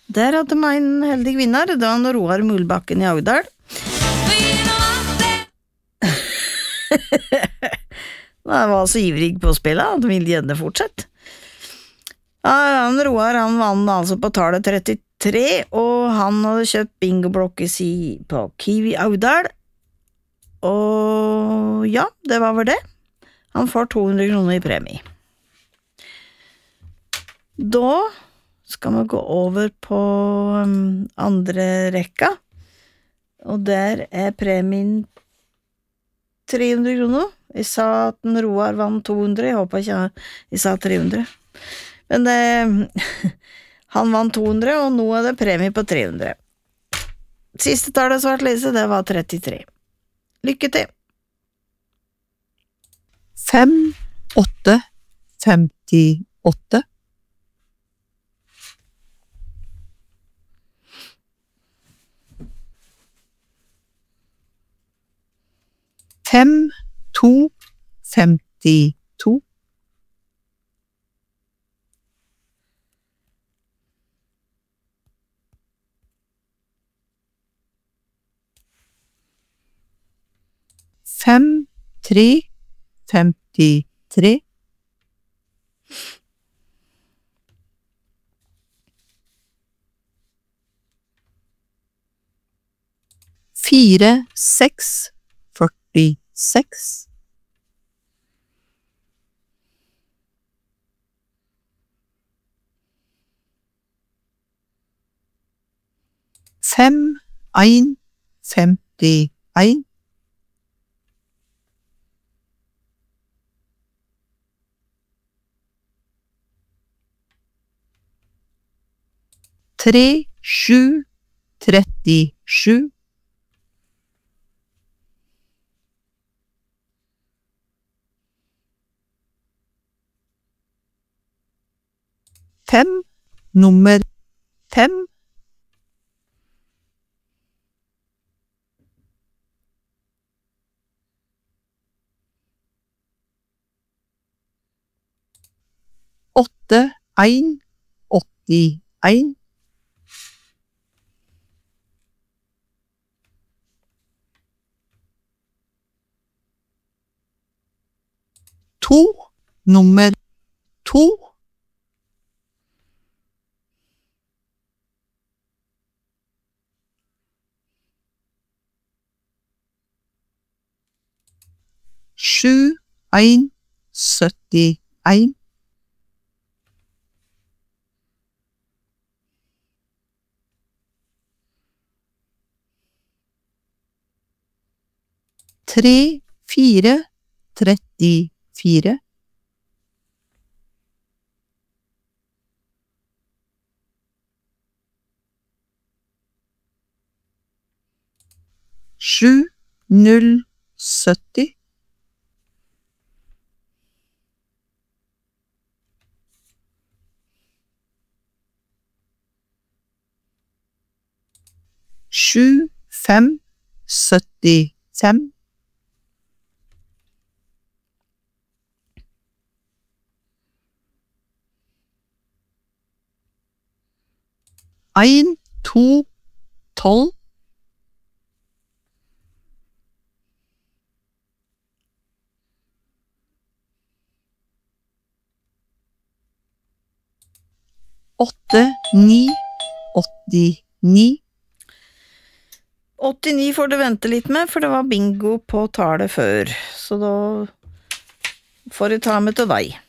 Der hadde meg en heldig vinner, da han Roar Mulbakken i Agdal. Han var så ivrig på spillet, han vil gjerne fortsette. Ja, han Roar, han vann altså på tallet 33, og han hadde kjøpt bingoblokket si på Kiwi Agdal, og ja, det var vel det. Han får 200 kroner i premie. Da skal vi gå over på andre rekka, og der premien 300 kroner. Jeg sa at den Roar vann 200, jeg håper ikke jeg sa 300. Men han vann 200, og nå det premie på 300. Siste tallet svart lese, det var 33. Lykke til! 5, 8, 58. 5, 2, 52. 5, 3, 53. 4, 6, 46. 5, 1, 51. 3, 7, 37. 5, nummer 5. 8, 1, 81. 2, nummer 2. 7, 1, 71. 3, 4, 34. 7, 0, 70. 7, 5, 75. 1, 2, 12. 8, 9, 89. 89 får du vente litt med, for det var bingo på tallet før, så da får jeg ta med til deg.